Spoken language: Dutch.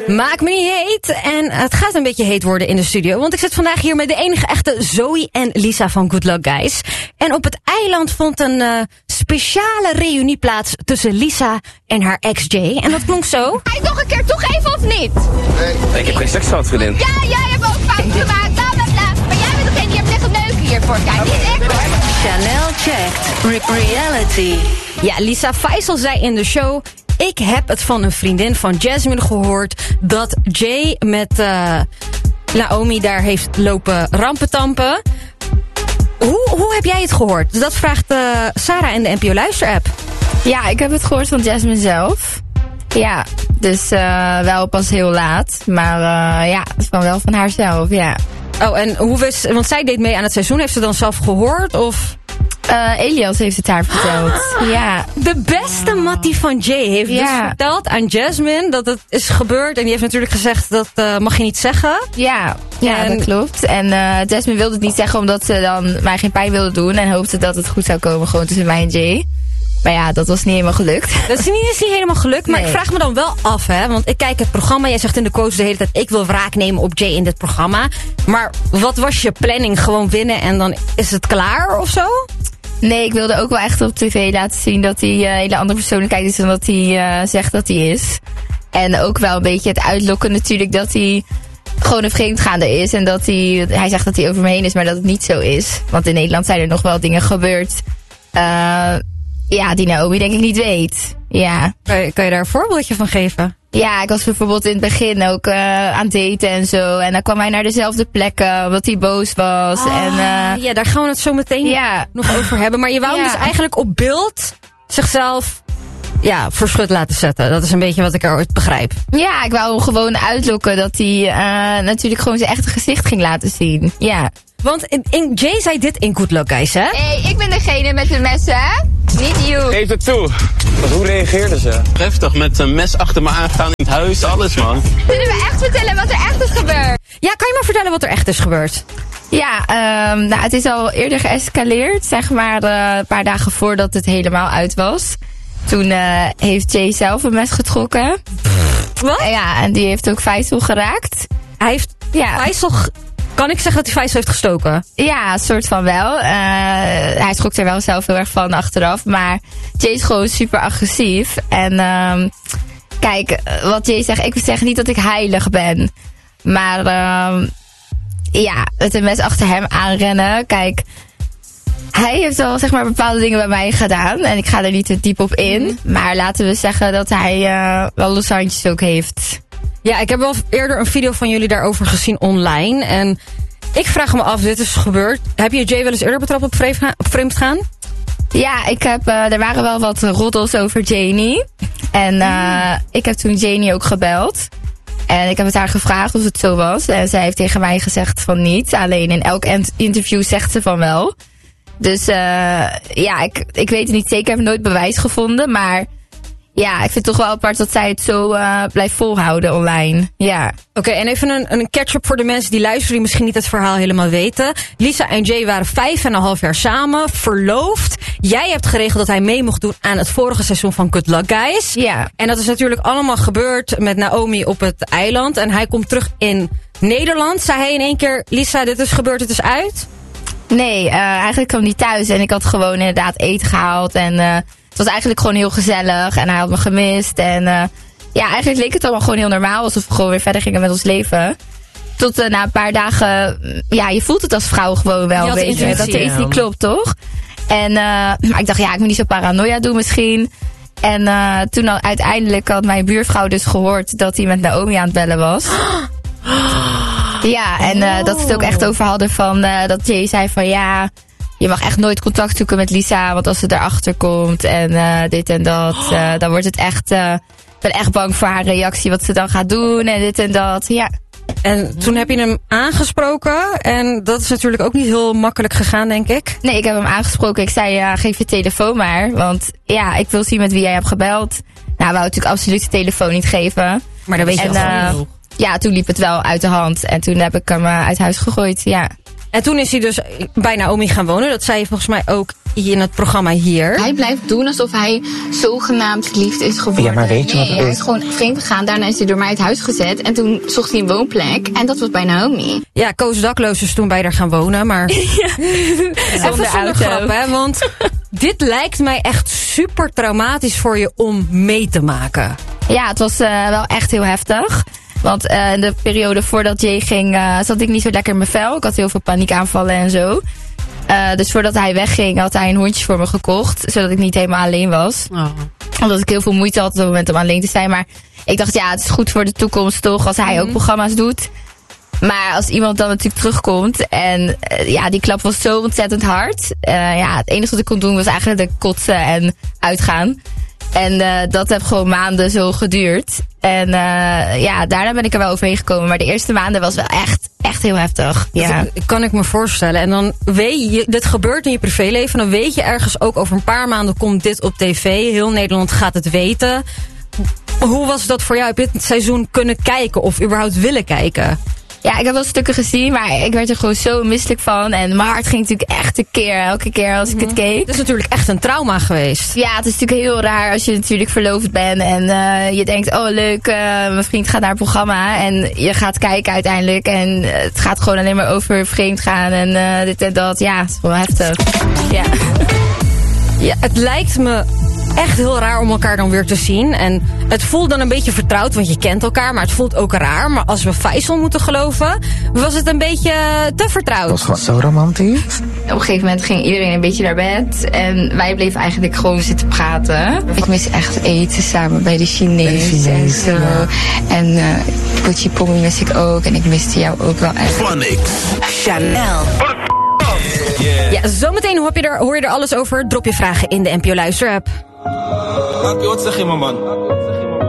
Maak me niet heet. En het gaat een beetje heet worden in de studio. Want ik zit vandaag hier met de enige echte Zoe en Lisa van Good Luck Guys. En op het eiland vond een speciale reunie plaats tussen Lisa en haar ex Jay. En dat klonk zo. Ga je nog een keer toegeven of niet? Nee, ik heb geen seks gehad, vriendin. Ja, jij hebt ook fouten gemaakt, bla bla bla. Maar jij bent degene die hebt liggen neuken hiervoor. Kijk, niet ik. Chanel checkt reality. Ja, Lisa Faisal zei in de show: ik heb het van een vriendin van Jasmine gehoord dat Jay met Naomi daar heeft lopen rampentampen. Hoe heb jij het gehoord? Dat vraagt Sarah in de NPO Luisterapp. Ja, ik heb het gehoord van Jasmine zelf. Ja, dus wel pas heel laat. Maar ja, het is wel van haarzelf, ja. Oh, en want zij deed mee aan het seizoen. Heeft ze dan zelf gehoord, of? Elias heeft het haar verteld. Ja. De beste mattie van Jay heeft dus verteld aan Jasmine dat het is gebeurd. En die heeft natuurlijk gezegd, dat mag je niet zeggen. Ja, dat klopt. En Jasmine wilde het niet zeggen omdat ze dan mij geen pijn wilde doen. En hoopte dat het goed zou komen gewoon tussen mij en Jay. Maar ja, dat was niet helemaal gelukt. Dat is niet helemaal gelukt, maar ik vraag me dan wel af, hè. Want ik kijk het programma, jij zegt in de coach de hele tijd: ik wil wraak nemen op Jay in dit programma. Maar wat was je planning? Gewoon winnen en dan is het klaar of zo? Nee, ik wilde ook wel echt op tv laten zien dat hij hele andere persoonlijkheid is dan dat hij zegt dat hij is. En ook wel een beetje het uitlokken natuurlijk dat hij gewoon een vreemdgaande is. En dat hij zegt dat hij over me heen is, maar dat het niet zo is. Want in Nederland zijn er nog wel dingen gebeurd die Naomi denk ik niet weet. Ja. Kan je daar een voorbeeldje van geven? Ja, ik was bijvoorbeeld in het begin ook aan het daten en zo. En dan kwam hij naar dezelfde plekken, omdat hij boos was. Ja, daar gaan we het zo meteen nog over hebben. Maar je wou hem dus eigenlijk op beeld zichzelf verschut laten zetten. Dat is een beetje wat ik eruit begrijp. Ja, ik wou hem gewoon uitlokken dat hij natuurlijk gewoon zijn echte gezicht ging laten zien. Ja. Want Jay zei dit in Good Luck Guys, hè? Hé, ik ben degene met de messen, hè? Niet you. Geef het toe. Hoe reageerde ze? Heftig, met een mes achter me aangaan in het huis, alles, man. Kunnen we echt vertellen wat er echt is gebeurd? Ja, kan je me vertellen wat er echt is gebeurd? Ja, het is al eerder geëscaleerd, zeg maar een paar dagen voordat het helemaal uit was. Toen heeft Jay zelf een mes getrokken. Wat? Ja, en die heeft ook Faisal geraakt. Hij heeft Faisal... Kan ik zeggen dat hij Faisal heeft gestoken? Ja, soort van wel. Hij schrok er wel zelf heel erg van achteraf. Maar Jay is gewoon super agressief. En kijk, wat Jay zegt, ik zeg niet dat ik heilig ben. Maar met een mes achter hem aanrennen. Kijk, hij heeft wel zeg maar bepaalde dingen bij mij gedaan. En ik ga er niet te diep op in. Maar laten we zeggen dat hij wel losse handjes ook heeft. Ja, ik heb wel eerder een video van jullie daarover gezien online. En ik vraag me af, dit is gebeurd. Heb je Jay wel eens eerder betrapt op vreemd gaan? Ja, er waren wel wat roddels over Janie. En ik heb toen Janie ook gebeld. En ik heb het haar gevraagd of het zo was. En zij heeft tegen mij gezegd van niet. Alleen in elk interview zegt ze van wel. Dus ik weet het niet zeker. Ik heb nooit bewijs gevonden, maar... Ja, ik vind het toch wel apart dat zij het zo blijft volhouden online. Ja. Oké, en even een catch-up voor de mensen die luisteren die misschien niet het verhaal helemaal weten. Lisa en Jay waren 5,5 jaar samen, verloofd. Jij hebt geregeld dat hij mee mocht doen aan het vorige seizoen van Good Luck Guys. Ja. En dat is natuurlijk allemaal gebeurd met Naomi op het eiland. En hij komt terug in Nederland. Zei hij in één keer: Lisa, dit is gebeurd, het is uit? Nee, eigenlijk kwam hij thuis en ik had gewoon inderdaad eten gehaald en... het was eigenlijk gewoon heel gezellig en hij had me gemist. En eigenlijk leek het allemaal gewoon heel normaal. Alsof we gewoon weer verder gingen met ons leven. Tot na een paar dagen, je voelt het als vrouw gewoon wel. Weet je, dat er iets niet klopt, toch? En ik dacht, ik moet niet zo paranoia doen misschien. En toen uiteindelijk had mijn buurvrouw dus gehoord dat hij met Naomi aan het bellen was. Ja, en dat ze het ook echt over hadden van dat Jay zei van je mag echt nooit contact zoeken met Lisa, want als ze erachter komt en dit en dat, dan wordt het echt... Ik ben echt bang voor haar reactie, wat ze dan gaat doen en dit en dat, ja. En toen heb je hem aangesproken en dat is natuurlijk ook niet heel makkelijk gegaan, denk ik. Nee, ik heb hem aangesproken. Ik zei, geef je telefoon maar, want ik wil zien met wie jij hebt gebeld. Nou, wou natuurlijk absoluut de telefoon niet geven. Maar dat weet je wel. Ja, toen liep het wel uit de hand en toen heb ik hem uit huis gegooid, ja. En toen is hij dus bij Naomi gaan wonen. Dat zei je volgens mij ook in het programma hier. Hij blijft doen alsof hij zogenaamd verliefd is geworden. Ja, maar weet je wat het hij is? is gewoon vreemd gegaan. Daarna is hij door mij uit huis gezet. En toen zocht hij een woonplek. En dat was bij Naomi. Ja, Koos dakloos is toen bij haar gaan wonen. Maar even zonder grap, hè. Want dit lijkt mij echt super traumatisch voor je om mee te maken. Ja, het was wel echt heel heftig. Want in de periode voordat Jay ging, zat ik niet zo lekker in mijn vel. Ik had heel veel paniekaanvallen en zo. Dus voordat hij wegging, had hij een hondje voor me gekocht. Zodat ik niet helemaal alleen was. Oh. Omdat ik heel veel moeite had op het moment om alleen te zijn. Maar ik dacht, ja, het is goed voor de toekomst toch, als hij ook programma's doet. Maar als iemand dan natuurlijk terugkomt en ja, die klap was zo ontzettend hard. Ja, het enige wat ik kon doen was eigenlijk kotsen en uitgaan. En dat heeft gewoon maanden zo geduurd. En ja, daarna ben ik er wel overheen gekomen. Maar de eerste maanden was wel echt heel heftig. Ja. Dat kan ik me voorstellen. En dan weet je, dit gebeurt in je privéleven. Dan weet je ergens ook over een paar maanden komt dit op tv. Heel Nederland gaat het weten. Hoe was dat voor jou? Heb je dit seizoen kunnen kijken of überhaupt willen kijken? Ja, ik heb wel stukken gezien, maar ik werd er gewoon zo misselijk van. En mijn hart ging natuurlijk echt tekeer elke keer als ik het keek. Het is natuurlijk echt een trauma geweest. Ja, het is natuurlijk heel raar als je natuurlijk verloofd bent. En je denkt, oh leuk, mijn vriend gaat naar het programma. En je gaat kijken uiteindelijk. En het gaat gewoon alleen maar over vreemd gaan en dit en dat. Ja, het is wel heftig. Ja. Ja, het lijkt me echt heel raar om elkaar dan weer te zien. En het voelt dan een beetje vertrouwd, want je kent elkaar. Maar het voelt ook raar. Maar als we Faisal moeten geloven, was het een beetje te vertrouwd. Dat was gewoon zo romantisch. Op een gegeven moment ging iedereen een beetje naar bed. En wij bleven eigenlijk gewoon zitten praten. Ik mis echt eten samen bij de Chinees en zo. Ja. En Pochi Pommy mis ik ook. En ik miste jou ook wel echt. Chanel. Ja, zometeen hoor je er alles over. Drop je vragen in de NPO Luister app. Wat zeg je, man?